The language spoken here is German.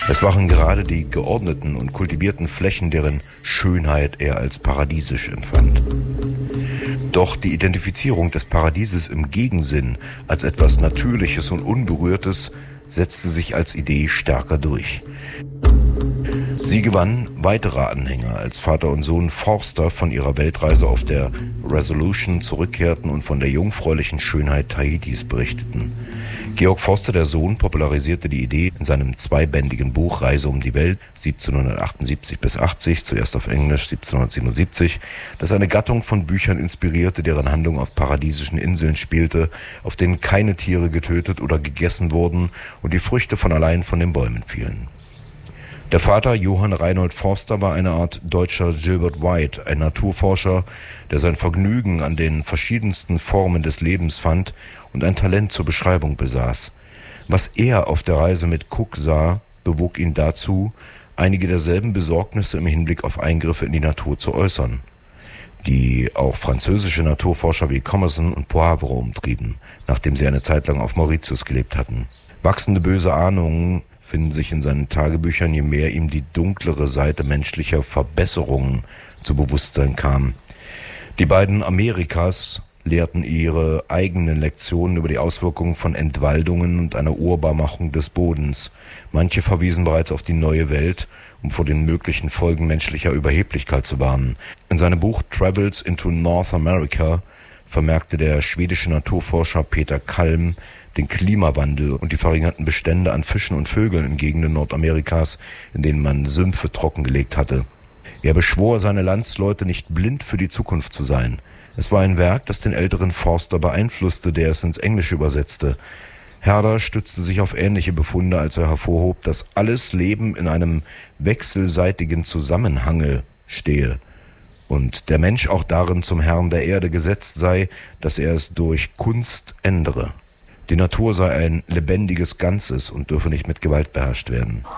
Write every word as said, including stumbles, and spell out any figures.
Es waren gerade die geordneten und kultivierten Flächen, deren Schönheit er als paradiesisch empfand. Doch die Identifizierung des Paradieses im Gegensinn als etwas Natürliches und Unberührtes setzte sich als Idee stärker durch. Sie gewann weitere Anhänger, als Vater und Sohn Forster von ihrer Weltreise auf der Resolution zurückkehrten und von der jungfräulichen Schönheit Tahitis berichteten. Georg Forster, der Sohn, popularisierte die Idee in seinem zweibändigen Buch Reise um die Welt siebzehnhundertachtundsiebzig bis achtzig, zuerst auf Englisch siebzehnhundertsiebenundsiebzig, das eine Gattung von Büchern inspirierte, deren Handlung auf paradiesischen Inseln spielte, auf denen keine Tiere getötet oder gegessen wurden und die Früchte von allein von den Bäumen fielen. Der Vater, Johann Reinhold Forster, war eine Art deutscher Gilbert White, ein Naturforscher, der sein Vergnügen an den verschiedensten Formen des Lebens fand und ein Talent zur Beschreibung besaß. Was er auf der Reise mit Cook sah, bewog ihn dazu, einige derselben Besorgnisse im Hinblick auf Eingriffe in die Natur zu äußern, die auch französische Naturforscher wie Commerson und Poivre umtrieben, nachdem sie eine Zeit lang auf Mauritius gelebt hatten. Wachsende böse Ahnungen finden sich in seinen Tagebüchern, je mehr ihm die dunklere Seite menschlicher Verbesserungen zu Bewusstsein kam. Die beiden Amerikas lehrten ihre eigenen Lektionen über die Auswirkungen von Entwaldungen und einer Urbarmachung des Bodens. Manche verwiesen bereits auf die neue Welt, um vor den möglichen Folgen menschlicher Überheblichkeit zu warnen. In seinem Buch Travels into North America vermerkte der schwedische Naturforscher Peter Kalm den Klimawandel und die verringerten Bestände an Fischen und Vögeln in Gegenden Nordamerikas, in denen man Sümpfe trockengelegt hatte. Er beschwor seine Landsleute, nicht blind für die Zukunft zu sein. Es war ein Werk, das den älteren Forster beeinflusste, der es ins Englische übersetzte. Herder stützte sich auf ähnliche Befunde, als er hervorhob, dass alles Leben in einem wechselseitigen Zusammenhange stehe und der Mensch auch darin zum Herrn der Erde gesetzt sei, dass er es durch Kunst ändere. Die Natur sei ein lebendiges Ganzes und dürfe nicht mit Gewalt beherrscht werden.